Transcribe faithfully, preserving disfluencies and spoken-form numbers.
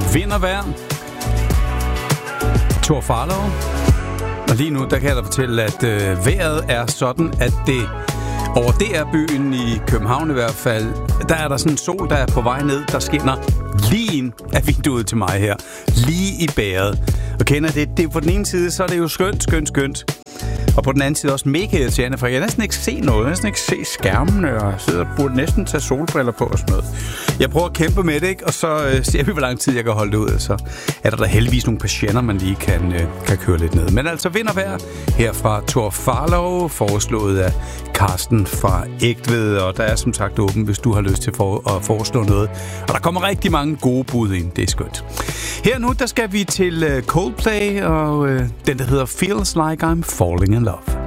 Vind og vejr. Thor Farlov. Og lige nu, der kan jeg da fortælle, at øh, vejret er sådan, at det over D R-byen i København i hvert fald, der er der sådan en sol, der er på vej ned, der skinner lige ind af vinduet til mig her. Lige i bæret. Og kender det, det er på den ene side, så er det jo skønt, skønt, skønt. Og på den anden side også mega irriterende, for jeg kan næsten ikke se noget. Jeg kan næsten ikke se skærmene, og sidder burde næsten tage solbriller på og sådan noget. Jeg prøver at kæmpe med det, ikke? Og så øh, ser vi, hvor lang tid jeg kan holde det ud. Så er der da heldigvis nogle patienter, man lige kan, øh, kan køre lidt ned. Men altså vind og vejr her fra Thor Farlov, foreslået af Carsten fra Ægtved. Og der er som sagt åben, hvis du har lyst til for, at foreslå noget. Og der kommer rigtig mange gode bud ind. Det er skønt. Her nu, der skal vi til øh, Coldplay, og øh, den, der hedder Feels Like I'm Falling in Love.